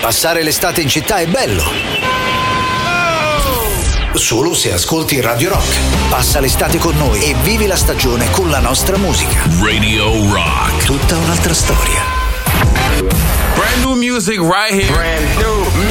Passare l'estate in città è bello. Solo se ascolti Radio Rock. Passa l'estate con noi e vivi la stagione con la nostra musica. Radio Rock. Tutta un'altra storia. Brand new music right here. Brand new